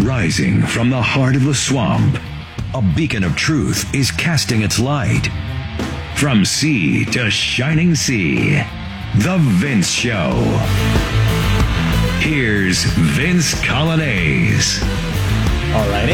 Rising from the heart of the swamp, a beacon of truth is casting its light. From sea to shining sea, The Vince Show. Here's Vince Coglianese. All right,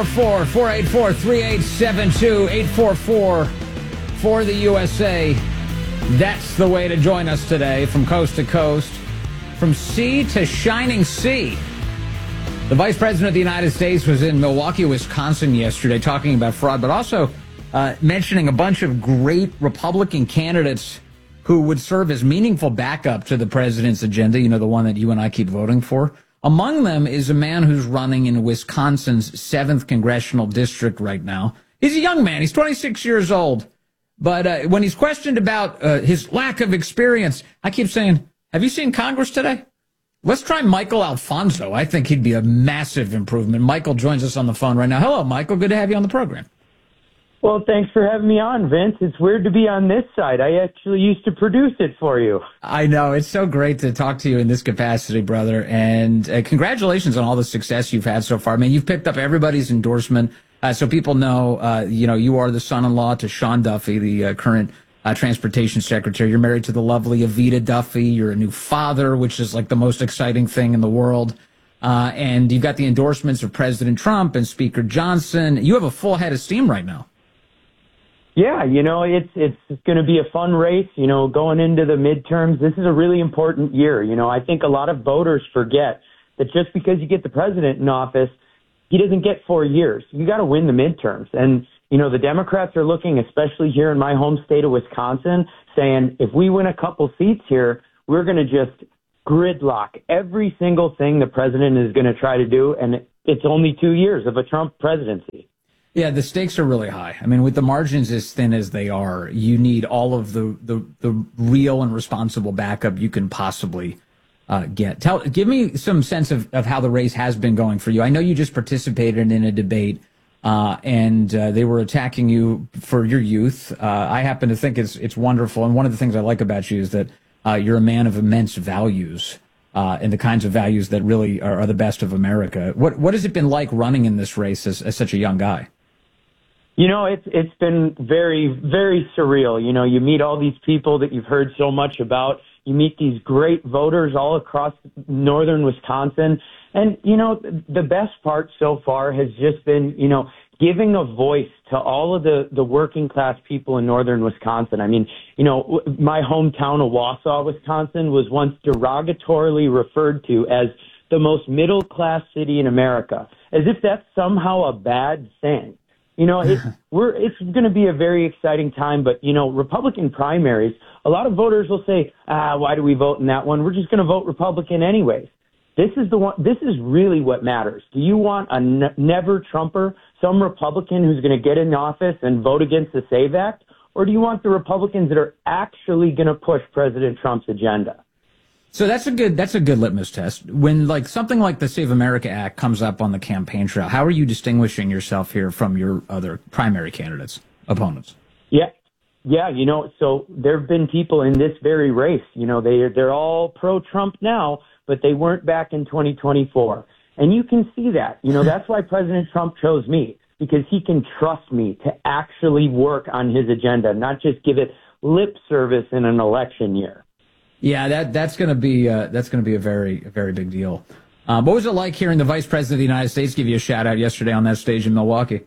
844-484-3872, 844 for the USA. That's the way to join us today, from coast to coast, from sea to shining sea. The Vice President of the United States was in Milwaukee, Wisconsin yesterday talking about fraud, but also mentioning a bunch of great Republican candidates who would serve as meaningful backup to the president's agenda, you know, the one that you and I keep voting for. Among them is a man who's running in Wisconsin's 7th congressional district right now. He's a young man. He's 26 years old. But when he's questioned about his lack of experience, I keep saying, have you seen Congress today? Let's try Michael Alfonso. I think he'd be a massive improvement. Michael joins us on the phone right now. Hello, Michael. Good to have you on the program. Well, thanks for having me on, Vince. It's weird to be on this side. I actually used to produce it for you. I know. It's so great to talk to you in this capacity, brother. And congratulations on all the success you've had so far. I mean, you've picked up everybody's endorsement. So people know, you are the son-in-law to Sean Duffy, the current transportation secretary. You're married to the lovely Evita Duffy. You're a new father, which is like the most exciting thing in the world. And you've got the endorsements of President Trump and Speaker Johnson. You have a full head of steam right now. Yeah, it's going to be a fun race, going into the midterms. This is a really important year. I think a lot of voters forget that just because you get the president in office, he doesn't get 4 years. You got to win the midterms. And, the Democrats are looking, especially here in my home state of Wisconsin, saying if we win a couple seats here, we're going to just gridlock every single thing the president is going to try to do. And it's only 2 years of a Trump presidency. Yeah, the stakes are really high. I mean, with the margins as thin as they are, you need all of the real and responsible backup you can possibly get. Give me some sense of how the race has been going for you. I know you just participated in a debate, and they were attacking you for your youth. I happen to think it's wonderful, and one of the things I like about you is that you're a man of immense values, and the kinds of values that really are the best of America. What has it been like running in this race as such a young guy? It's been very, very surreal. You meet all these people that you've heard so much about. You meet these great voters all across northern Wisconsin. And, the best part so far has just been, giving a voice to all of the working class people in northern Wisconsin. I mean, my hometown of Wausau, Wisconsin was once derogatorily referred to as the most middle class city in America, as if that's somehow a bad thing. It's going to be a very exciting time, but, Republican primaries, a lot of voters will say, why do we vote in that one? We're just going to vote Republican anyways. This is the one. This is really what matters. Do you want a never Trumper, some Republican who's going to get in office and vote against the SAVE Act? Or do you want the Republicans that are actually going to push President Trump's agenda? So that's a good litmus test. When something like the Save America Act comes up on the campaign trail, how are you distinguishing yourself here from your other primary opponents? Yeah. So there have been people in this very race. They're all pro-Trump now, but they weren't back in 2024. And you can see that. That's why President Trump chose me, because he can trust me to actually work on his agenda, not just give it lip service in an election year. Yeah, that's going to be a very big deal. What was it like hearing the Vice President of the United States give you a shout out yesterday on that stage in Milwaukee?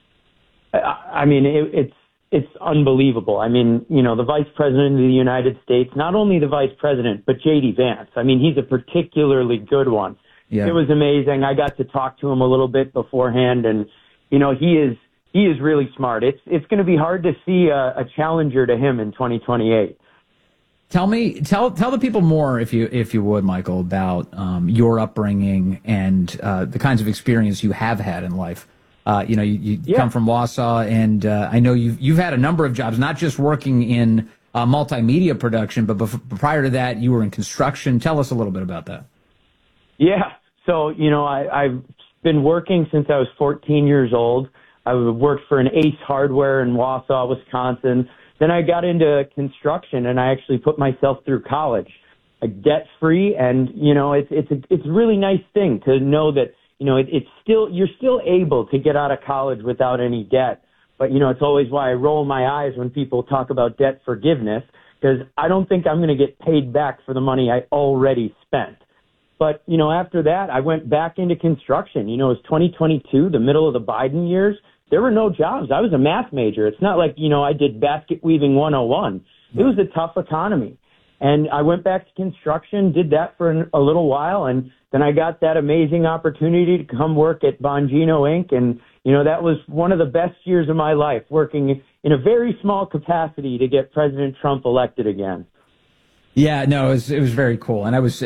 I mean, it's unbelievable. I mean, the Vice President of the United States, not only the Vice President, but J.D. Vance. I mean, he's a particularly good one. Yeah. It was amazing. I got to talk to him a little bit beforehand, and he is really smart. It's going to be hard to see a challenger to him in 2028. Tell the people more, if you would, Michael, about your upbringing and the kinds of experience you have had in life. You come from Wausau, and I know you've had a number of jobs, not just working in multimedia production, but prior to that, you were in construction. Tell us a little bit about that. Yeah. So, I've been working since I was 14 years old. I worked for an Ace Hardware in Wausau, Wisconsin. Then I got into construction, and I actually put myself through college, debt-free. And, it's a really nice thing to know that, it's still, you're still able to get out of college without any debt. But, it's always why I roll my eyes when people talk about debt forgiveness, because I don't think I'm going to get paid back for the money I already spent. But, after that, I went back into construction. It was 2022, the middle of the Biden years. There were no jobs. I was a math major. It's not like, I did basket weaving 101. It was a tough economy. And I went back to construction, did that for a little while, and then I got that amazing opportunity to come work at Bongino Inc. And, that was one of the best years of my life, working in a very small capacity to get President Trump elected again. Yeah, no, it was very cool, and I was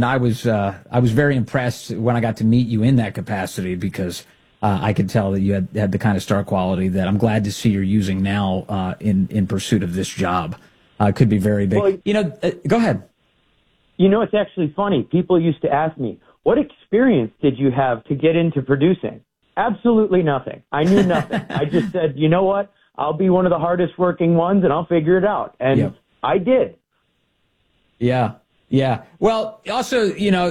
very impressed when I got to meet you in that capacity, because I could tell that you had the kind of star quality that I'm glad to see you're using now in pursuit of this job. Could be very big. Well, go ahead. It's actually funny. People used to ask me, what experience did you have to get into producing? Absolutely nothing. I knew nothing. I just said, you know what? I'll be one of the hardest working ones and I'll figure it out. And I did. Yeah. Yeah. Well, also,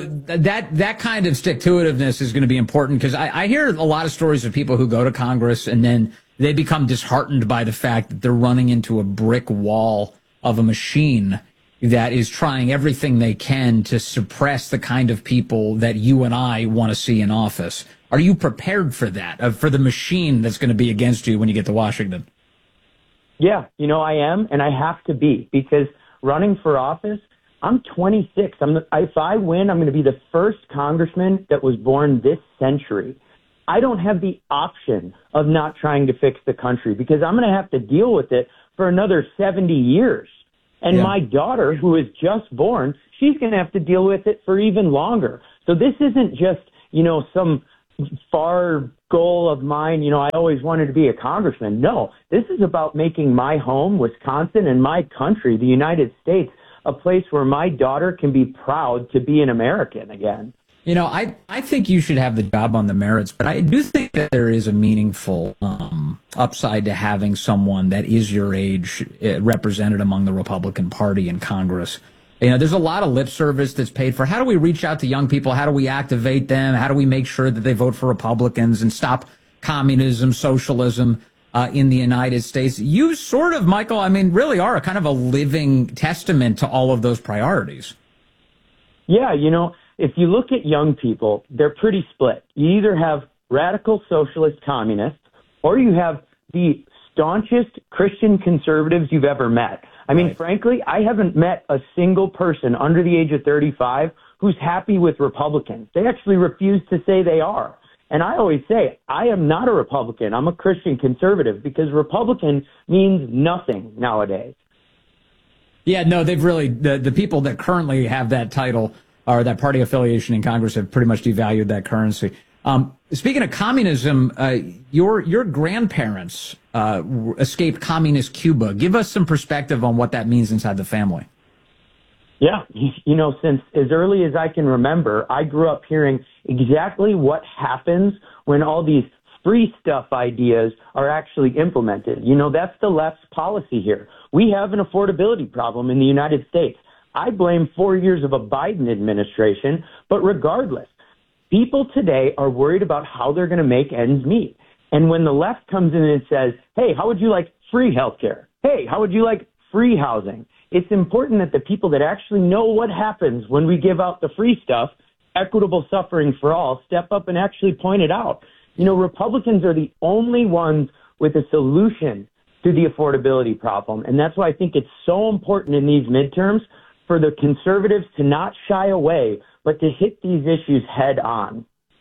that kind of stick-to-itiveness is going to be important, because I hear a lot of stories of people who go to Congress and then they become disheartened by the fact that they're running into a brick wall of a machine that is trying everything they can to suppress the kind of people that you and I want to see in office. Are you prepared for that, for the machine that's going to be against you when you get to Washington? Yeah, I am, and I have to be, because running for office, I'm 26. If I win, I'm going to be the first congressman that was born this century. I don't have the option of not trying to fix the country, because I'm going to have to deal with it for another 70 years. And my daughter, who is just born, she's going to have to deal with it for even longer. So this isn't just, some far goal of mine. I always wanted to be a congressman. No, this is about making my home, Wisconsin, and my country, the United States, a place where my daughter can be proud to be an American again. I think you should have the job on the merits, but I do think that there is a meaningful upside to having someone that is your age represented among the Republican Party in Congress. There's a lot of lip service that's paid for. How do we reach out to young people? How do we activate them? How do we make sure that they vote for Republicans and stop communism, socialism in the United States? You sort of, Michael, really are a kind of a living testament to all of those priorities. Yeah, if you look at young people, they're pretty split. You either have radical socialist communists, or you have the staunchest Christian conservatives you've ever met. Frankly, I haven't met a single person under the age of 35 who's happy with Republicans. They actually refuse to say they are. And I always say, I am not a Republican. I'm a Christian conservative, because Republican means nothing nowadays. Yeah, no, they've really, the people that currently have that title or that party affiliation in Congress have pretty much devalued that currency. Speaking of communism, your grandparents escaped communist Cuba. Give us some perspective on what that means inside the family. Yeah, since as early as I can remember, I grew up hearing exactly what happens when all these free stuff ideas are actually implemented. That's the left's policy here. We have an affordability problem in the United States. I blame 4 years of a Biden administration, but regardless, people today are worried about how they're going to make ends meet. And when the left comes in and says, hey, how would you like free healthcare? Hey, how would you like free housing? It's important that the people that actually know what happens when we give out the free stuff, equitable suffering for all, step up and actually point it out. Republicans are the only ones with a solution to the affordability problem. And that's why I think it's so important in these midterms for the conservatives to not shy away, but to hit these issues head on.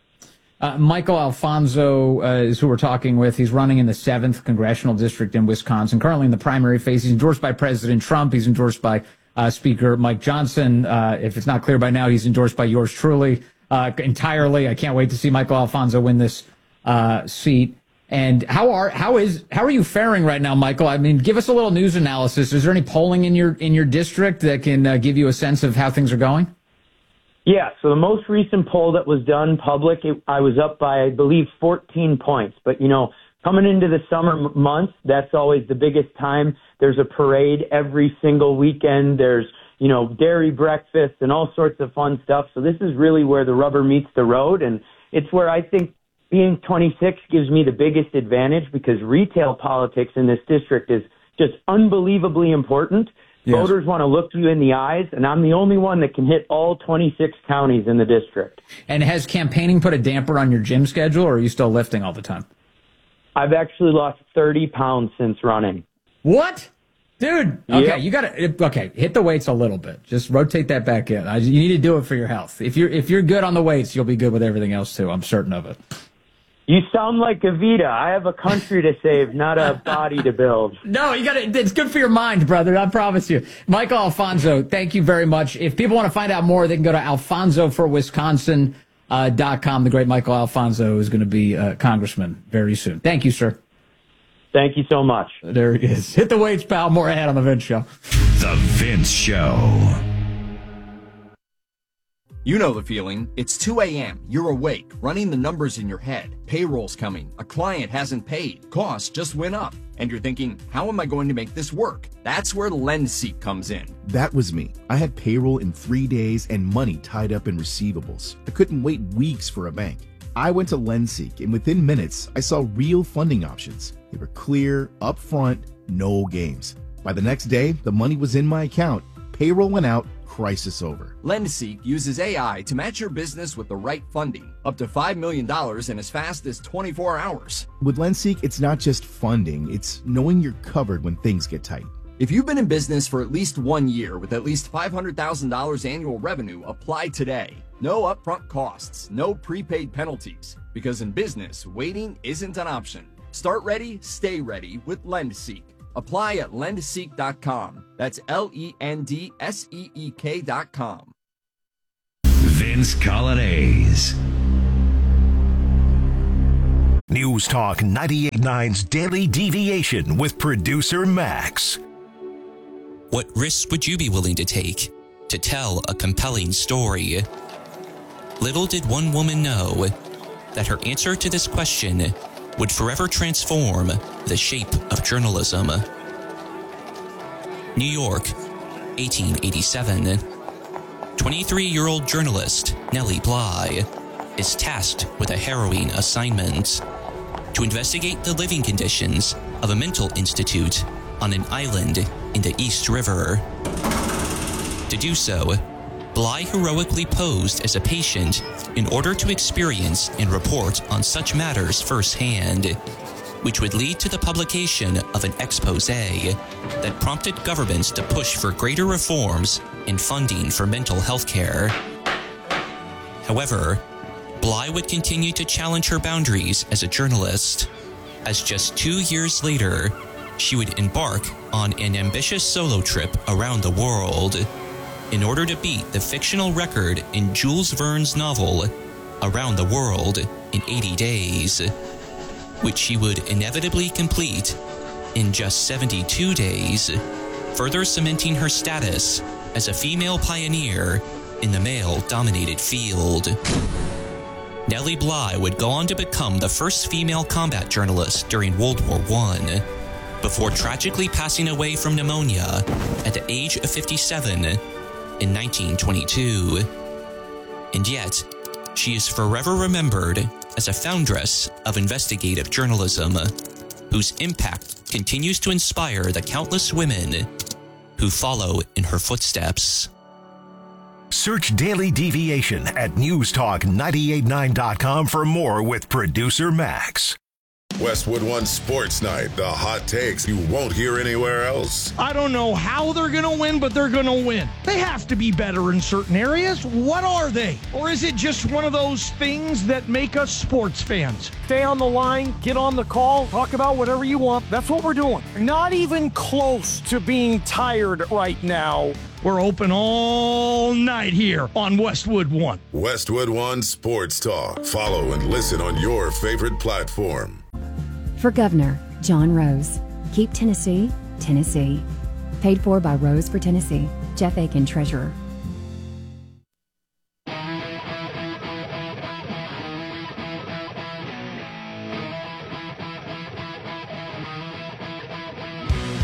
Michael Alfonso is who we're talking with. He's running in the 7th Congressional District in Wisconsin, currently in the primary phase. He's endorsed by President Trump. He's endorsed by Speaker Mike Johnson. If it's not clear by now, he's endorsed by yours truly entirely. I can't wait to see Michael Alfonso win this seat. And how are you faring right now, Michael? Give us a little news analysis. Is there any polling in your district that can give you a sense of how things are going? Yeah, so the most recent poll that was done public, I was up by, I believe, 14 points. But, coming into the summer months, that's always the biggest time. There's a parade every single weekend. There's, dairy breakfast and all sorts of fun stuff. So this is really where the rubber meets the road, and it's where I think being 26 gives me the biggest advantage, because retail politics in this district is just unbelievably important. Yes. Voters want to look you in the eyes, and I'm the only one that can hit all 26 counties in the district. And has campaigning put a damper on your gym schedule, or are you still lifting all the time? I've actually lost 30 pounds since running. What? Dude, okay, Yep. you gotta hit the weights a little bit. Just rotate that back in. You need to do it for your health. If you're good on the weights, you'll be good with everything else too. I'm certain of it. You sound like Evita. I have a country to save, not a body to build. No, it's good for your mind, brother. I promise you. Michael Alfonso, thank you very much. If people want to find out more, they can go to alfonsoforwisconsin.com. The great Michael Alfonso is going to be congressman very soon. Thank you, sir. Thank you so much. There he is. Hit the weights, pal. More ahead on The Vince Show. The Vince Show. You know the feeling. It's 2 a.m. You're awake, running the numbers in your head. Payroll's coming. A client hasn't paid. Costs just went up. And you're thinking, how am I going to make this work? That's where LendSeek comes in. That was me. I had payroll in 3 days and money tied up in receivables. I couldn't wait weeks for a bank. I went to LendSeek, and within minutes, I saw real funding options. They were clear, upfront, no games. By the next day, the money was in my account. Payroll went out. Crisis over. LendSeek uses AI to match your business with the right funding, up to $5 million in as fast as 24 hours. With LendSeek, it's not just funding, it's knowing you're covered when things get tight. If you've been in business for at least 1 year with at least $500,000 annual revenue, apply today. No upfront costs, no prepaid penalties, because in business, waiting isn't an option. Start ready, stay ready with LendSeek. Apply at lendseek.com. That's LENDSEEK.com. Vince Colonnese. News Talk 98.9's Daily Deviation with producer Max. What risks would you be willing to take to tell a compelling story? Little did one woman know that her answer to this question would forever transform the shape of journalism. New York, 1887. 23-year-old journalist Nellie Bly is tasked with a harrowing assignment: to investigate the living conditions of a mental institute on an island in the East River. To do so, Bly heroically posed as a patient in order to experience and report on such matters firsthand, which would lead to the publication of an expose that prompted governments to push for greater reforms in funding for mental health care. However, Bly would continue to challenge her boundaries as a journalist, as just 2 years later, she would embark on an ambitious solo trip around the world in order to beat the fictional record in Jules Verne's novel Around the World in 80 Days, which she would inevitably complete in just 72 days, further cementing her status as a female pioneer in the male-dominated field. Nellie Bly would go on to become the first female combat journalist during World War I, before tragically passing away from pneumonia at the age of 57 in 1922. And yet, she is forever remembered as a foundress of investigative journalism, whose impact continues to inspire the countless women who follow in her footsteps. Search Daily Deviation at newstalk989.com for more with producer Max. Westwood One Sports Night, the hot takes you won't hear anywhere else. I don't know how they're going to win, but they're going to win. They have to be better in certain areas. What are they? Or is it just one of those things that make us sports fans? Stay on the line, get on the call, talk about whatever you want. That's what we're doing. Not even close to being tired right now. We're open all night here on Westwood One. Westwood One Sports Talk. Follow and listen on your favorite platform. For Governor John Rose, keep Tennessee, Tennessee. Paid for by Rose for Tennessee. Jeff Aiken, Treasurer.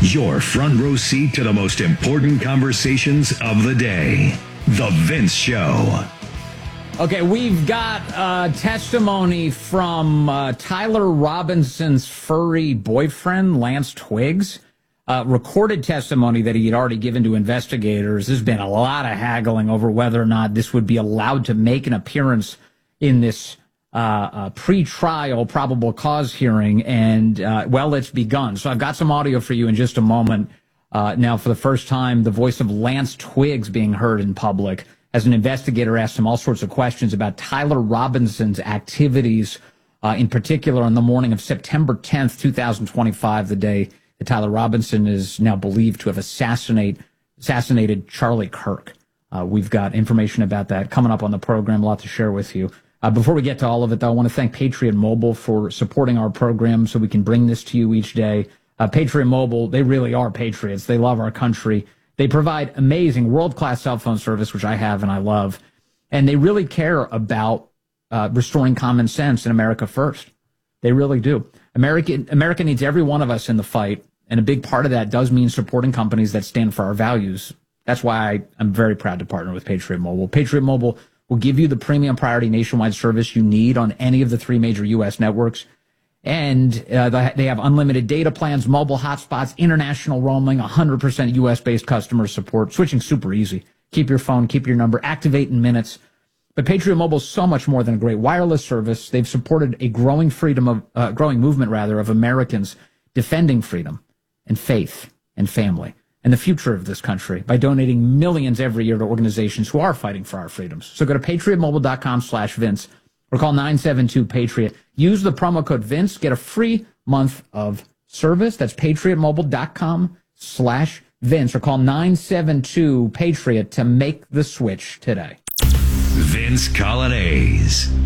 Your front row seat to the most important conversations of the day. The Vince Show. Okay, we've got testimony from Tyler Robinson's furry boyfriend, Lance Twiggs. Recorded testimony that he had already given to investigators. There's been a lot of haggling over whether or not this would be allowed to make an appearance in this pre-trial probable cause hearing, and, well, it's begun. So I've got some audio for you in just a moment. Now, for the first time, the voice of Lance Twiggs being heard in public as an investigator asked him all sorts of questions about Tyler Robinson's activities, in particular on the morning of September 10th, 2025, the day that Tyler Robinson is now believed to have assassinated Charlie Kirk. We've got information about that coming up on the program, a lot to share with you. Before we get to all of it, though, I want to thank Patriot Mobile for supporting our program so we can bring this to you each day. Patriot Mobile, they really are patriots. They love our country. They provide amazing world-class cell phone service, which I have and I love. And they really care about restoring common sense in America first. They really do. America needs every one of us in the fight. And a big part of that does mean supporting companies that stand for our values. That's why I'm very proud to partner with Patriot Mobile. Patriot Mobile will give you the premium priority nationwide service you need on any of the 3 major U.S. networks. And they have unlimited data plans, mobile hotspots, international roaming, 100% U.S.-based customer support. Switching super easy. Keep your phone, keep your number, activate in minutes. But Patriot Mobile is so much more than a great wireless service. They've supported a growing movement of Americans defending freedom and faith and family and the future of this country by donating millions every year to organizations who are fighting for our freedoms. So go to patriotmobile.com/Vince or call 972-PATRIOT. Use the promo code Vince. Get a free month of service. That's patriotmobile.com/Vince or call 972-PATRIOT to make the switch today. Vince Coglianese.